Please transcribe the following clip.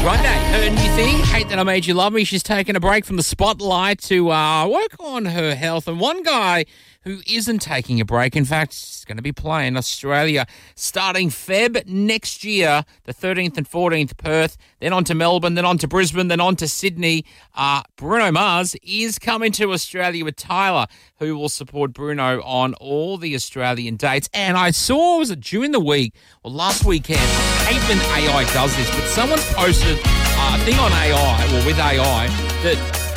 Right now, her new thing, Hate That I Made You Love Me. She's taken a break from the spotlight to work on her health. And one guy who isn't taking a break, in fact, is going to be playing Australia starting Feb next year, the 13th and 14th, Perth, then on to Melbourne, then on to Brisbane, then on to Sydney. Bruno Mars is coming to Australia with Tyler, who will support Bruno on all the Australian dates. And I saw, was it during the week or last weekend, I hate when AI does this, but someone posted a thing on AI, or with AI, that